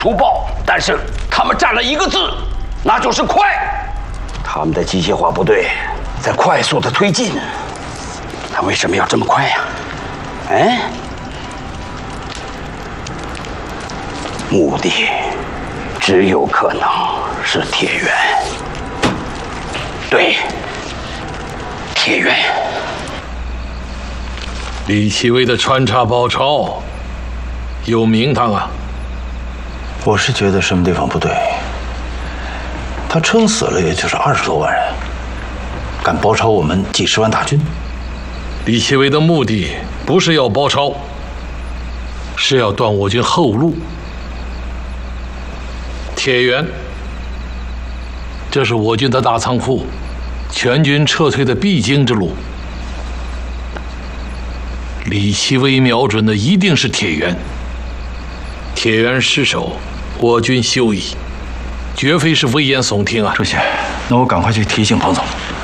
除暴，但是他们占了一个字，那就是快。他们的机械化部队在快速的推进，他为什么要这么快呀？哎，目的只有可能是铁原。对，铁原。 李奇微的穿插包抄有名堂啊！ 我是觉得什么地方不对？他撑死了也就是20多万人，敢包抄我们几十万大军。 李奇微的目的不是要包抄，是要断我军后路。铁原，这是我军的大仓库，全军撤退的必经之路。李奇微瞄准的一定是铁原，铁原失守，我军休矣，绝非是危言耸听啊！ 主席，那我赶快去提醒彭总。